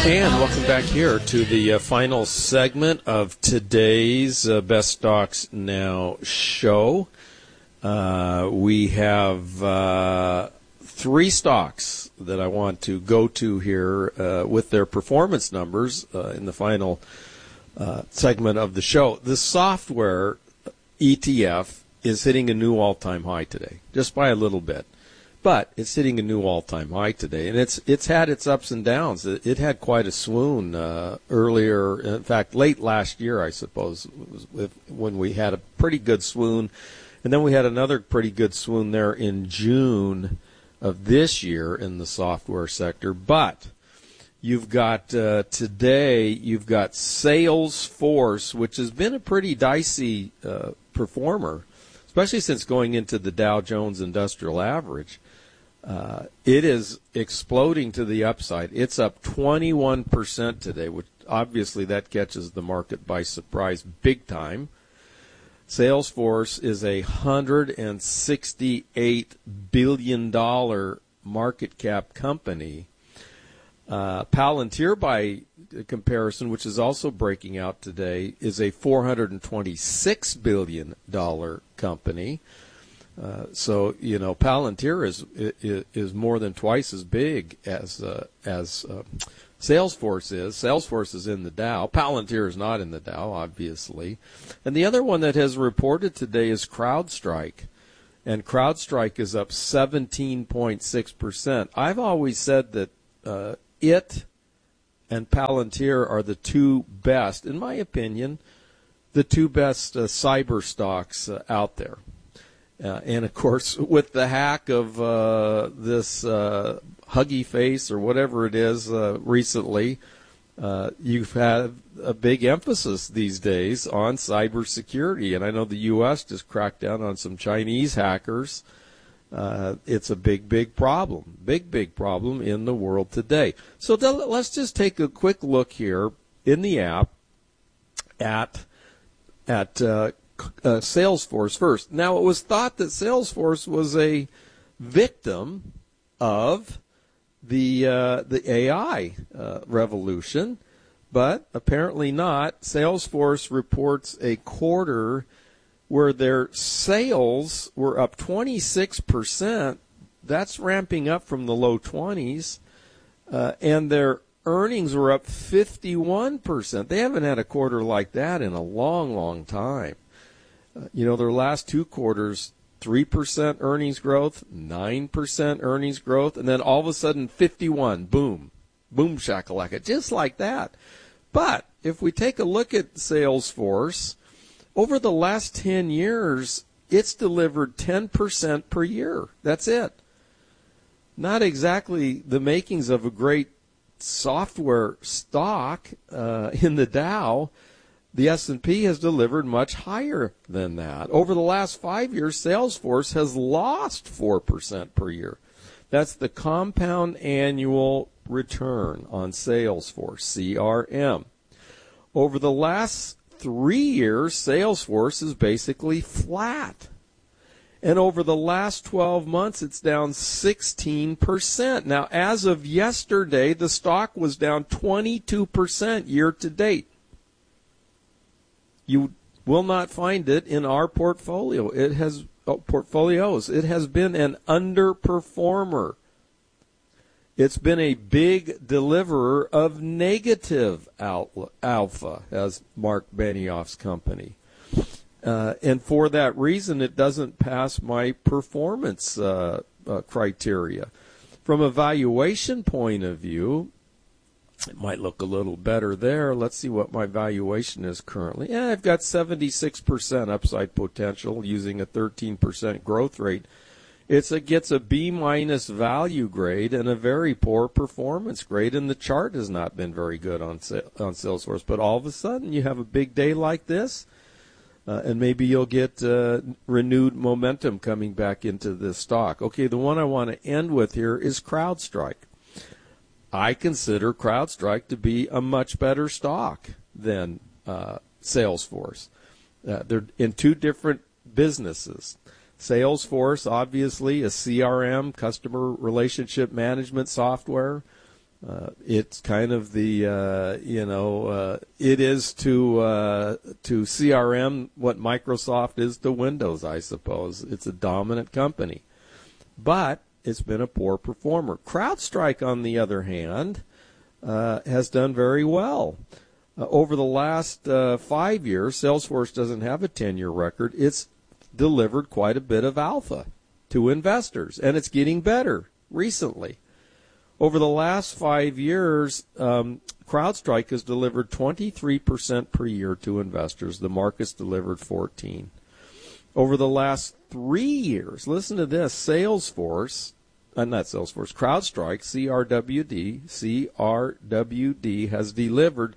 And welcome back here to the final segment of today's Best Stocks Now show. We have three stocks that I want to go to here with their performance numbers in the final segment of the show. The software ETF is hitting a new all-time high today, just by a little bit. But it's hitting a new all-time high today, and it's had its ups and downs. It had quite a swoon earlier, in fact, late last year, I suppose, when we had a pretty good swoon. And then we had another pretty good swoon there in June of this year in the software sector. But you've got today, you've got Salesforce, which has been a pretty dicey performer, especially since going into the Dow Jones Industrial Average. It is exploding to the upside. It's up 21% today, which obviously that catches the market by surprise big time. Salesforce is a $168 billion market cap company. Palantir, by comparison, which is also breaking out today, is a $426 billion company. So, you know, Palantir is more than twice as big as Salesforce is. Salesforce is in the Dow. Palantir is not in the Dow, obviously. And the other one that has reported today is CrowdStrike. And CrowdStrike is up 17.6%. I've always said that it and Palantir are the two best, in my opinion, the two best cyber stocks out there. And, of course, with the hack of this Huggy Face or whatever it is recently, you've had a big emphasis these days on cybersecurity. And I know the U.S. just cracked down on some Chinese hackers. It's a big problem, big problem in the world today. So let's just take a quick look here in the app at Salesforce first. Now, it was thought that Salesforce was a victim of the AI revolution, but apparently not. Salesforce reports a quarter where their sales were up 26%. That's ramping up from the low 20s, and their earnings were up 51%. They haven't had a quarter like that in a long time. You know, their last two quarters, 3% earnings growth, 9% earnings growth, and then all of a sudden 51, boom shakalaka, just like that. But if we take a look at Salesforce, over the last 10 years, it's delivered 10% per year. That's it. Not exactly the makings of a great software stock in the Dow. The S&P has delivered much higher than that. Over the last 5 years, Salesforce has lost 4% per year. That's the compound annual return on Salesforce, CRM. Over the last 3 years, Salesforce is basically flat. And over the last 12 months, it's down 16%. Now, as of yesterday, the stock was down 22% year to date. You will not find it in our portfolio. Portfolios. It has been an underperformer. It's been a big deliverer of negative alpha, as Mark Benioff's company. And for that reason, it doesn't pass my performance criteria. From a valuation point of view, it might look a little better there. Let's see what my valuation is currently. Yeah, I've got 76% upside potential using a 13% growth rate. It gets a B- value grade and a very poor performance grade, and the chart has not been very good on Salesforce. But all of a sudden, you have a big day like this, and maybe you'll get renewed momentum coming back into this stock. Okay, the one I want to end with here is CrowdStrike. I consider CrowdStrike to be a much better stock than Salesforce. They're in two different businesses. Salesforce, obviously, a CRM, customer relationship management software. It's kind of the, it is to CRM what Microsoft is to Windows, I suppose. It's a dominant company. But it's been a poor performer. CrowdStrike, on the other hand, has done very well. Over the last 5 years, Salesforce doesn't have a 10-year record. It's delivered quite a bit of alpha to investors, and it's getting better recently. Over the last 5 years, CrowdStrike has delivered 23% per year to investors. The market's delivered 14%. Over the last 3 years, listen to this, CrowdStrike, CRWD has delivered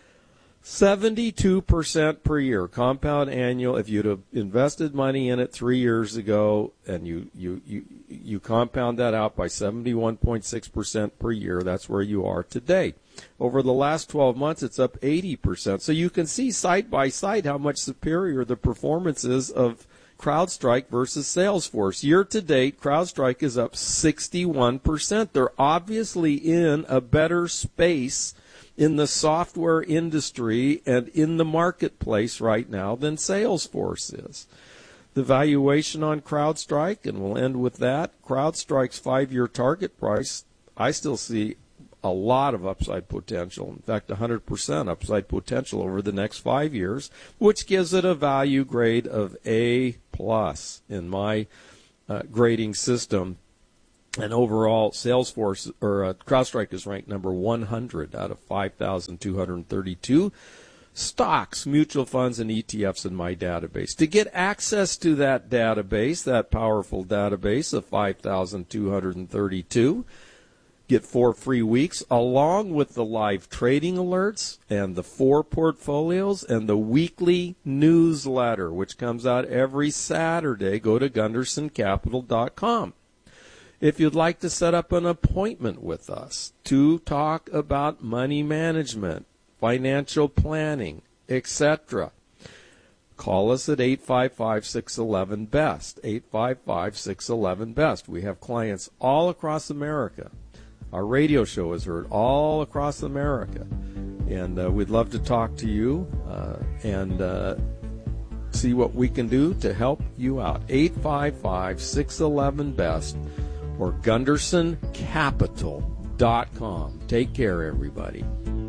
72% per year, compound annual. If you'd have invested money in it 3 years ago and you compound that out by 71.6% per year, that's where you are today. Over the last 12 months, it's up 80%. So you can see side by side how much superior the performance is of CrowdStrike versus Salesforce. Year to date, CrowdStrike is up 61%. They're obviously in a better space in the software industry and in the marketplace right now than Salesforce is. The valuation on CrowdStrike, and we'll end with that, CrowdStrike's 5-year target price, I still see a lot of upside potential. In fact, 100% upside potential over the next 5 years, which gives it a value grade of A+ in my grading system. And overall, Salesforce or CrowdStrike is ranked number 100 out of 5,232 stocks, mutual funds, and ETFs in my database. To get access to that database, that powerful database of 5,232, get 4 free weeks along with the live trading alerts and the 4 portfolios and the weekly newsletter, which comes out every Saturday. Go to GundersonCapital.com. If you'd like to set up an appointment with us to talk about money management, financial planning, etc., call us at 855-611-BEST, 855-611-BEST. We have clients all across America. Our radio show is heard all across America, and we'd love to talk to you and see what we can do to help you out. 855-611-BEST or GundersonCapital.com. Take care, everybody.